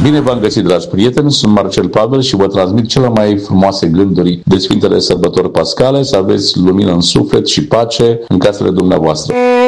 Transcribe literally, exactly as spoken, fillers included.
Bine v-am găsit, dragi prieteni, sunt Marcel Pavel și vă transmit cele mai frumoase gânduri de Sfintele Sărbători Pascale, să aveți lumină în suflet și pace în casele dumneavoastră.